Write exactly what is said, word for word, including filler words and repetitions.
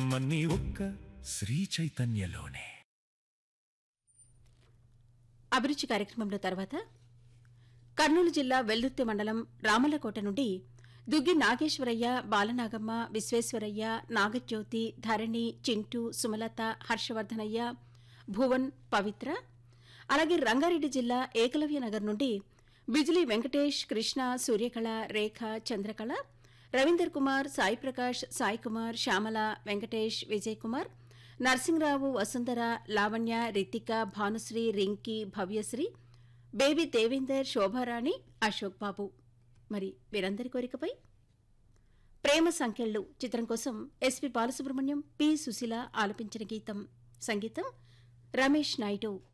జన్మన్ని ఒక్క శ్రీ చైతన్యలోనే. అభిరుచి కార్యక్రమంలో తర్వాత కర్నూలు జిల్లా వెల్దుర్తి మండలం రామలకోట నుండి దుగ్గి నాగేశ్వరయ్య, బాలనాగమ్మ, విశ్వేశ్వరయ్య, నాగజ్యోతి, ధరణి, చింటూ, సుమలత, హర్షవర్ధనయ్య, భువన్, పవిత్ర, అలాగే రంగారెడ్డి జిల్లా ఏకలవ్య నగర్ నుండి బిజిలీ వెంకటేష్, కృష్ణ, సూర్యకళ, రేఖ, చంద్రకళ, రవీందర్ కుమార్, సాయి ప్రకాష్, సాయి కుమార్, శ్యామల, వెంకటేష్, విజయ్ కుమార్, నర్సింగ్రావు, వసుంధర, లావణ్య, రితిక, భానుశ్రీ, రింకీ, భవ్యశ్రీ, బేబీ దేవేందర్, శోభారాణి, అశోక్ బాబు. మరి వీరందరి కోరికపై ప్రేమ సంఖ్యలు చిత్రం కోసం ఎస్పి బాలసుబ్రహ్మణ్యం, పి సుశీల ఆలపించిన గీతం. సంగీతం రమేష్ నాయుడు.